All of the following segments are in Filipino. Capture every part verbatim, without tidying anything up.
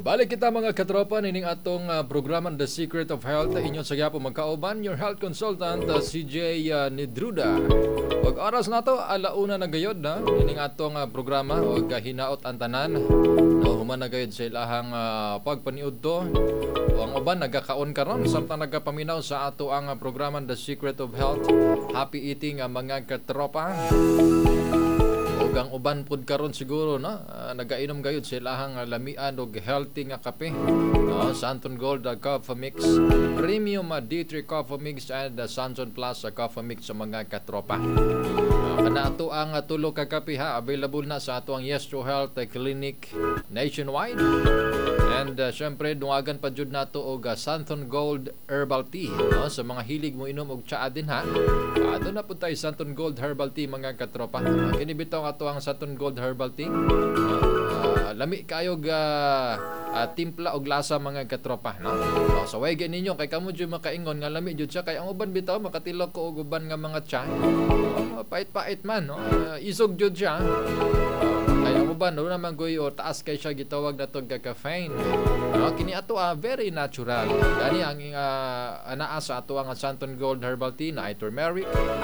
Balik kita mga katropa nining atong uh, programa The Secret of Health. Inyo sa gyapo magkauban your health consultant uh, C J uh, Nidruda. Ug oras nato alauna na gayod na nining atong uh, programa ug uh, hinaot ang tanan. No human na gayod sa ilahang uh, pagpaniud to. O ang uban nagakaon karon samtang nagapaminaw sa ato ang uh, programa The Secret of Health. Happy eating uh, mga katropa. Ug ang uban pud karon siguro no uh, nagainom gayud sa ilahang uh, lamian og healthy nga kape. No, Santon Gold uh, Coffee Mix, Premium uh, D three Coffee Mix and uh, Santon Plus uh, Coffee Mix sa mga katropa. Uh, kana ato ang uh, tulo ka kape ha available na sa ato ang Yes to Health uh, Clinic nationwide. And uh, syempre duwagan pa jud nato og uh, Santon Gold Herbal Tea no sa mga hilig mo inom og tsaa din ha. Uh, doon na pud tay Santon Gold Herbal Tea mga katropa. Uh, kini bitaw ato ang Santon Gold Herbal Tea. Uh, uh, lami kayo ga uh, uh, timpla og lasa mga katropa no. Uh, so way ninyo kay kamo jud makaingon nga lami jud siya kay ang uban bitaw makatilok ko og uban nga mga tsaa. Uh, pait-pait man no. Uh, isog jud siya. Uh, kaya mo ba no naman goy o taas kay siya gitawag na to caffeine. No, kini ato ah, very natural. Gani ang uh, anaa sa ato ang Santon Gold Herbal Tea na ay turmeric,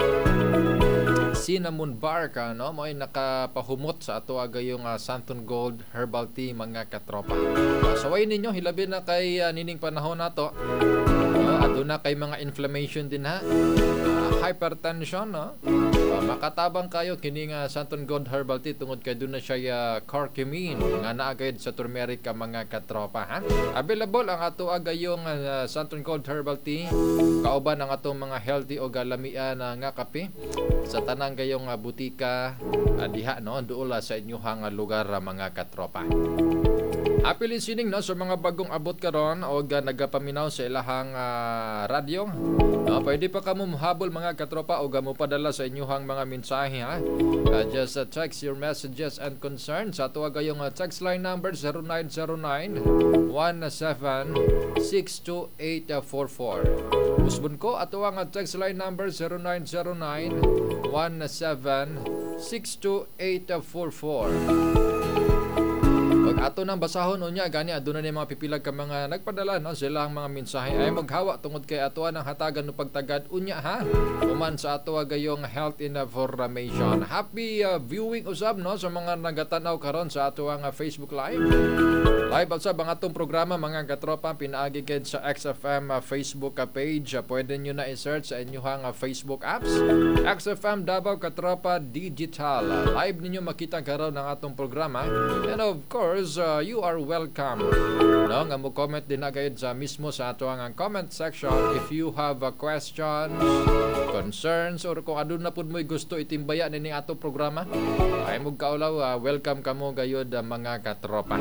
cinnamon bark no mo ay nakapahumot sa ato agayong uh, Santon Gold Herbal Tea mga katropa. Uh, so way ninyo hilabi na kay uh, nining panahon nato. Uh, aduna kay mga inflammation din ha. Uh, hypertension no. Uh, makatabang kayo kini nga Santon Gold Herbal Tea tungod kay duna siya uh, curcumin nga naa gayud sa turmeric ka mga katropa ha. Available ang ato agayong uh, Santon Gold Herbal Tea kauban ang atong mga healthy o galamian uh, nga kape sa tanang gayong uh, butika uh, diha no duula sa inyong uh, lugar uh, mga katropa. Happy listening no sa mga bagong abot karon o uh, nagapaminaw sa ilahang uh, radyo. No, pwede pa kamo mohabol mga katropa o gamo padala sa inyong mga mensahe ha. Uh, just uh, text your messages and concerns sa tuwa gayong uh, text line number zero nine zero nine one seven six two eight four four. Usbon ko ato ang text line number zero nine zero nine one seven six two eight four four. Pag ato nang basahon unya gani aduna ni mga pipilag ka mga nagpadala no sila ang mga mensahe ay maghawa tungod kay ato ang hatagan no pagtagad unya ha uman sa ato gayong health information. Happy uh, viewing usab no sa mga nagatanaw karon sa ato ang uh, Facebook live. Live usab ang atong programa mga katropa pinaagi gid sa X F M uh, Facebook uh, page. Uh, pwede niyo na i-search sa inyong uh, Facebook apps. X F M Davao Katropa Digital. Uh, live ninyo makita karon ang atong programa. And of course Uh, you are welcome. No, nga mo comment din na gayud sa mismo sa ato ang comment section if you have a questions, concerns or kung aduna pud mo'y gusto itimbaya nini ato programa. Ay mo kaulaw uh, welcome kamo gayud uh, mga katropa.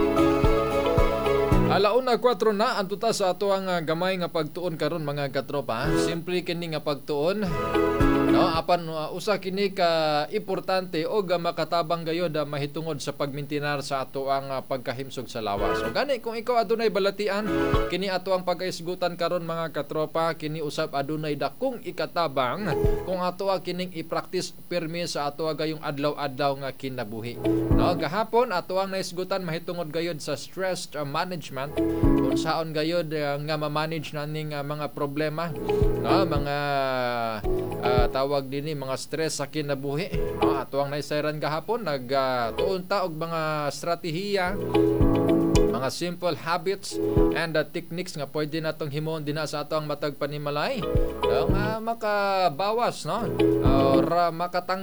Alauna kwatro na antuta sa ato ang uh, gamay nga pagtuon karon mga katropa. Simple kini nga pagtuon. No, apan uh, usa kini ka importante o ga makatabang gayod uh, mahitungod sa pagmintinar sa ato ang uh, pagkahimsog sa lawas. So gani kung ikaw adunay balatian kini ato ang pagaisgutan karon mga katropa kini usab adunay dakong ikatabang kung ato kining i-practice pirmi sa ato gayong adlaw-adlaw nga kinabuhi. No, gahapon ato ang naisgutan mahitungod gayod sa stress uh, management kung saon gayod uh, nga ma-manage naning uh, mga problema no mga uh, tawag dinhi mga stress sa kinabuhi no ato ang naisayran gahapon nag uh, tuon ta og mga estratehiya mga simple habits and uh, techniques nga pwede natong himon dinha sa ato ang matag panimalay no, nga makabawas no or uh, makatang